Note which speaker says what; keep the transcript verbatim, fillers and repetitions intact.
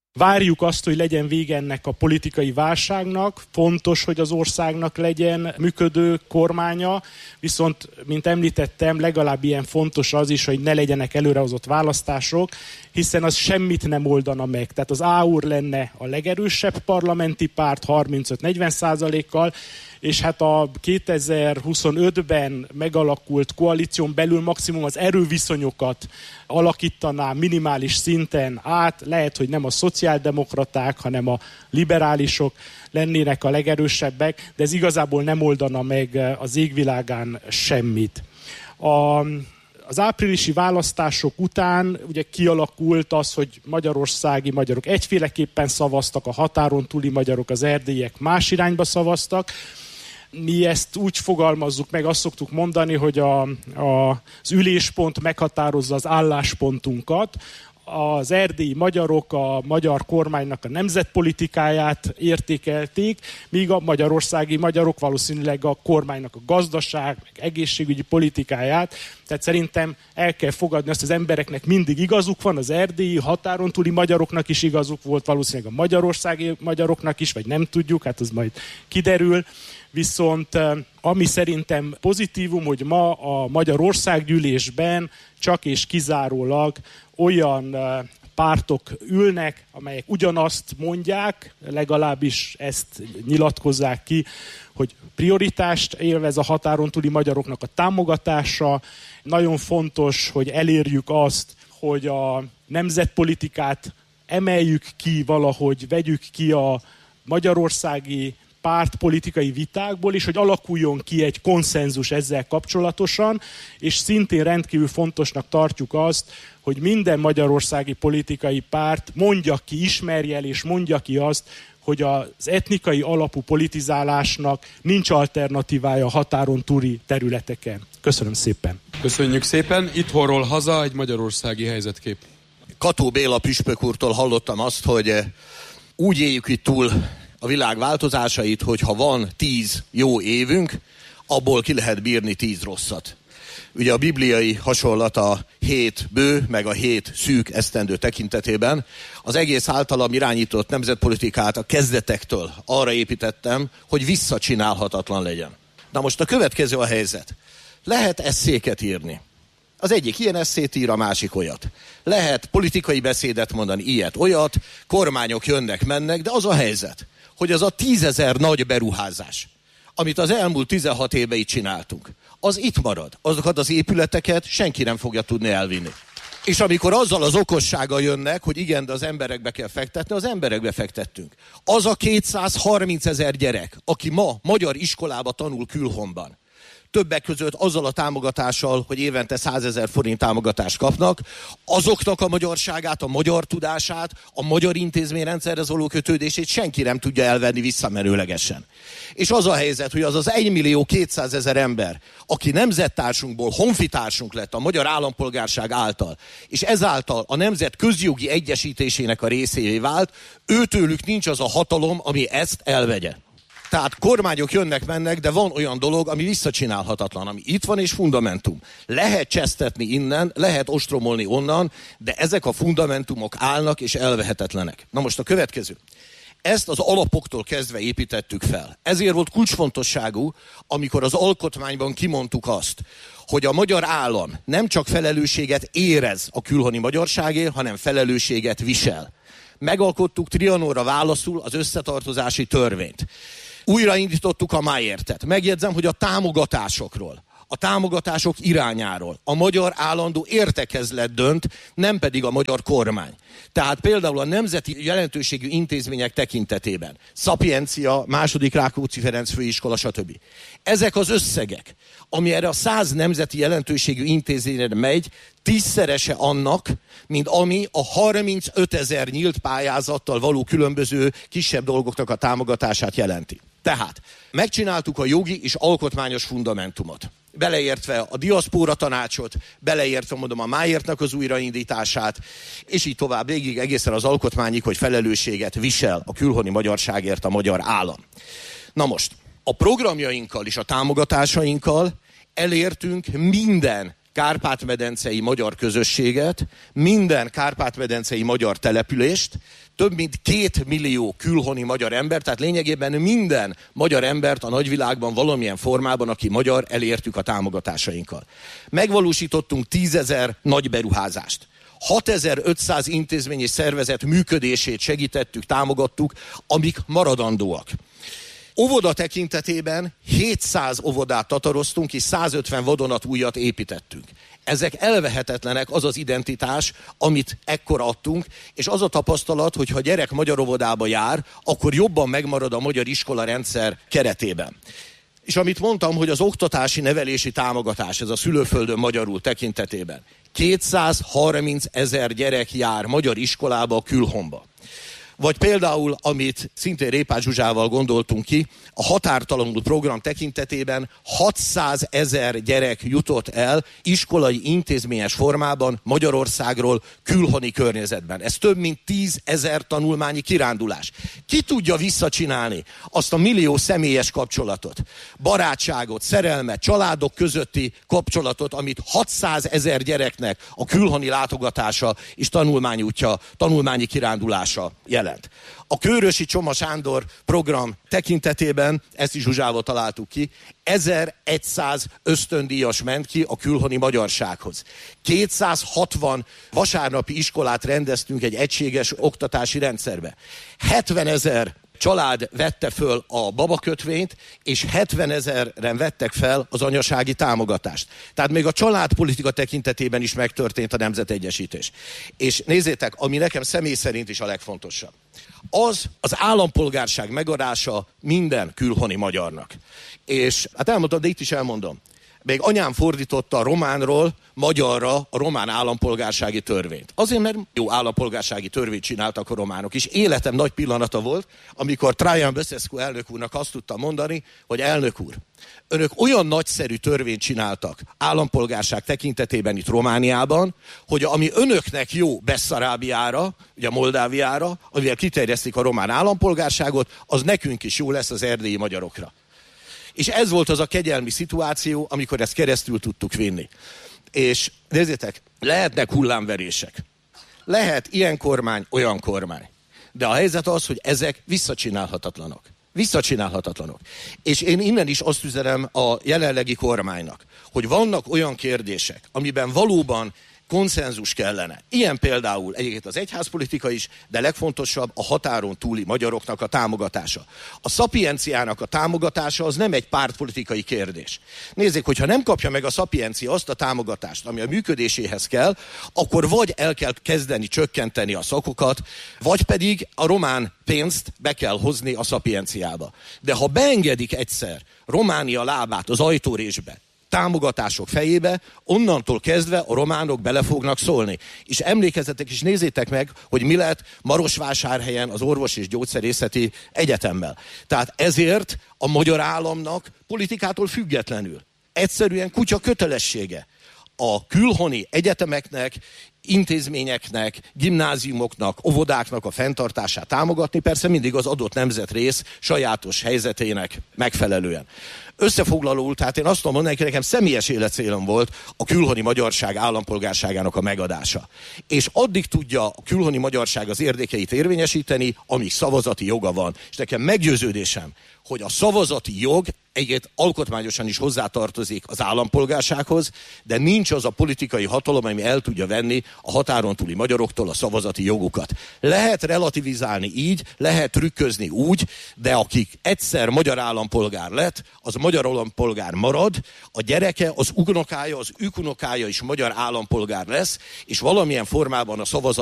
Speaker 1: Várjuk azt, hogy legyen vége ennek a politikai válságnak, fontos, hogy az országnak legyen működő kormánya, viszont, mint említettem, legalább ilyen fontos az is, hogy ne legyenek előrehozott választások, hiszen az semmit nem oldana meg. Tehát az á u er lenne a legerősebb parlamenti párt harmincöt-negyven százalékkal, és hát a kétezer-huszonötben megalakult koalíción belül maximum az erőviszonyokat alakítaná minimális szinten át, lehet, hogy nem a szociáldemokraták, hanem a liberálisok lennének a legerősebbek, de ez igazából nem oldana meg az égvilágán semmit. A Az áprilisi választások után ugye kialakult az, hogy magyarországi magyarok egyféleképpen szavaztak, a határon túli magyarok, az erdélyiek más irányba szavaztak. Mi ezt úgy fogalmazzuk meg, azt szoktuk mondani, hogy a, a, az üléspont meghatározza az álláspontunkat. Az erdélyi magyarok a magyar kormánynak a nemzetpolitikáját értékelték, míg a magyarországi magyarok valószínűleg a kormánynak a gazdaság, meg egészségügyi politikáját. Tehát szerintem el kell fogadni azt, az embereknek mindig igazuk van, az erdélyi határon túli magyaroknak is igazuk volt, valószínűleg a magyarországi magyaroknak is, vagy nem tudjuk, hát az majd kiderül. Viszont ami szerintem pozitívum, hogy ma a Magyar Országgyűlésben csak és kizárólag olyan pártok ülnek, amelyek ugyanazt mondják, legalábbis ezt nyilatkozzák ki, hogy prioritást élvez a határon túli magyaroknak a támogatása. Nagyon fontos, hogy elérjük azt, hogy a nemzetpolitikát emeljük ki valahogy, vegyük ki a magyarországi pártpolitikai vitákból is, hogy alakuljon ki egy konszenzus ezzel kapcsolatosan, és szintén rendkívül fontosnak tartjuk azt, hogy minden magyarországi politikai párt mondja ki, ismerje el és mondja ki azt, hogy az etnikai alapú politizálásnak nincs alternatívája a határon túli területeken. Köszönöm szépen.
Speaker 2: Köszönjük szépen. Itthonról haza egy magyarországi helyzetkép.
Speaker 3: Kató Béla püspök úrtól hallottam azt, hogy úgy éljük itt túl a világ változásait, hogy ha van tíz jó évünk, abból ki lehet bírni tíz rosszat. Ugye a bibliai hasonlat a hét bő, meg a hét szűk esztendő tekintetében az egész általam irányított nemzetpolitikát a kezdetektől arra építettem, hogy visszacsinálhatatlan legyen. Na most a következő a helyzet. Lehet esszéket írni. Az egyik ilyen esszét ír, a másik olyat. Lehet politikai beszédet mondani, ilyet, olyat, kormányok jönnek, mennek, de az a helyzet, hogy az a tízezer nagy beruházás, amit az elmúlt tizenhat évben itt csináltunk, az itt marad. Azokat az épületeket senki nem fogja tudni elvinni. És amikor azzal az okossággal jönnek, hogy igen, de az emberekbe kell fektetni, az emberekbe fektettünk. Az a kétszázharmincezer gyerek, aki ma magyar iskolába tanul külhonban, többek között azzal a támogatással, hogy évente százezer forint támogatást kapnak, azoknak a magyarságát, a magyar tudását, a magyar intézményrendszerhez való kötődését senki nem tudja elvenni visszamenőlegesen. És az a helyzet, hogy az az egymillió kétszázezer ember, aki nemzettársunkból honfitársunk lett a magyar állampolgárság által, és ezáltal a nemzet közjogi egyesítésének a részévé vált, őtőlük nincs az a hatalom, ami ezt elvegye. Tehát kormányok jönnek-mennek, de van olyan dolog, ami visszacsinálhatatlan, ami itt van és fundamentum. Lehet csesztetni innen, lehet ostromolni onnan, de ezek a fundamentumok állnak és elvehetetlenek. Na most a következő. Ezt az alapoktól kezdve építettük fel. Ezért volt kulcsfontosságú, amikor az alkotmányban kimondtuk azt, hogy a magyar állam nem csak felelősséget érez a külhoni magyarságért, hanem felelősséget visel. Megalkottuk Trianonra válaszul az összetartozási törvényt. Újraindítottuk a Májértet. Megjegyzem, hogy a támogatásokról, a támogatások irányáról a magyar állandó értekezlet dönt, nem pedig a magyar kormány. Tehát például a nemzeti jelentőségű intézmények tekintetében, Szapiencia, második Rákóczi Ferenc főiskola, stb. Ezek az összegek, ami erre a száz nemzeti jelentőségű intézményre megy, tízszerese annak, mint ami a harmincötezer nyílt pályázattal való különböző kisebb dolgoknak a támogatását jelenti. Tehát megcsináltuk a jogi és alkotmányos fundamentumot. Beleértve a diaszpóra tanácsot, beleértve mondom a Májértnak az újraindítását, és így tovább végig egészen az alkotmányig, hogy felelősséget visel a külhoni magyarságért a magyar állam. Na most, a programjainkkal és a támogatásainkkal elértünk minden kárpát-medencei magyar közösséget, minden kárpát-medencei magyar települést, több mint két millió külhoni magyar ember, tehát lényegében minden magyar embert a nagyvilágban valamilyen formában, aki magyar, elértük a támogatásainkkal. Megvalósítottunk tízezer nagy beruházást. hatezer-ötszáz intézmény és szervezet működését segítettük, támogattuk, amik maradandóak. Óvoda tekintetében hétszáz óvodát tataroztunk, és százötven vadonatújat építettünk. Ezek elvehetetlenek, az az identitás, amit ekkor adtunk, és az a tapasztalat, hogy ha a gyerek magyar óvodába jár, akkor jobban megmarad a magyar iskola rendszer keretében. És amit mondtam, hogy az oktatási nevelési támogatás, ez a szülőföldön magyarul tekintetében, kétszázharminc ezer gyerek jár magyar iskolába a külhomba. Vagy például, amit szintén Répád Zsuzsával gondoltunk ki, a határtalanul program tekintetében hatszázezer gyerek jutott el iskolai intézményes formában Magyarországról külhoni környezetben. Ez több mint tízezer tanulmányi kirándulás. Ki tudja visszacsinálni azt a millió személyes kapcsolatot, barátságot, szerelmet, családok közötti kapcsolatot, amit hatszázezer gyereknek a külhoni látogatása és tanulmányútja, tanulmányi kirándulása jelent. A Kőrösi Csoma Sándor program tekintetében, ezt is Zsuzsával találtuk ki, ezerszáz ösztöndíjas ment ki a külhoni magyarsághoz. kétszázhatvan vasárnapi iskolát rendeztünk egy egységes oktatási rendszerbe. hetvenezer család vette föl a babakötvényt, és hetvenezeren vettek fel az anyasági támogatást. Tehát még a családpolitika tekintetében is megtörtént a nemzetegyesítés. És nézzétek, ami nekem személy szerint is a legfontosabb. Az az állampolgárság megadása minden külhoni magyarnak. És hát elmondtam, de itt is elmondom. Még anyám fordította a románról magyarra a román állampolgársági törvényt. Azért, mert jó állampolgársági törvényt csináltak a románok is. Életem nagy pillanata volt, amikor Traian Băsescu elnök úrnak azt tudtam mondani, hogy elnök úr, önök olyan nagyszerű törvényt csináltak állampolgárság tekintetében itt Romániában, hogy ami önöknek jó Besszarábiára, ugye Moldáviára, amivel kiterjesztik a román állampolgárságot, az nekünk is jó lesz az erdélyi magyarokra. És ez volt az a kegyelmi szituáció, amikor ezt keresztül tudtuk vinni. És nézzétek, lehetnek hullámverések. Lehet ilyen kormány, olyan kormány. De a helyzet az, hogy ezek visszacsinálhatatlanok. Visszacsinálhatatlanok. És én innen is azt üzenem a jelenlegi kormánynak, hogy vannak olyan kérdések, amiben valóban konszenzus kellene. Ilyen például egyébként az egyházpolitika is, de legfontosabb a határon túli magyaroknak a támogatása. A szapienciának a támogatása az nem egy pártpolitikai kérdés. Nézzék, hogyha nem kapja meg a szapiencia azt a támogatást, ami a működéséhez kell, akkor vagy el kell kezdeni csökkenteni a szakokat, vagy pedig a román pénzt be kell hozni a szapienciába. De ha beengedik egyszer Románia lábát az ajtórésbe, támogatások fejébe, onnantól kezdve a románok bele fognak szólni. És emlékezzetek és nézzétek meg, hogy mi lett Marosvásárhelyen az Orvos- és Gyógyszerészeti Egyetemmel. Tehát ezért a magyar államnak politikától függetlenül egyszerűen kutya kötelessége a külhoni egyetemeknek, intézményeknek, gimnáziumoknak, óvodáknak a fenntartását támogatni, persze mindig az adott nemzetrész sajátos helyzetének megfelelően. Összefoglalóul, tehát én azt tudom mondani, hogy nekem személyes életcélom volt a külhoni magyarság állampolgárságának a megadása. És addig tudja a külhoni magyarság az érdekeit érvényesíteni, amíg szavazati joga van. És nekem meggyőződésem, hogy a szavazati jog egyébként alkotmányosan is hozzátartozik az állampolgársághoz, de nincs az a politikai hatalom, ami el tudja venni a határon túli magyaroktól a szavazati jogukat. Lehet relativizálni így, lehet trükközni úgy, de akik egyszer magyar állampolgár lett, az magyar állampolgár marad, a gyereke, az unokája, az ükunokája is magyar állampolgár lesz, és valamilyen formában a szavazat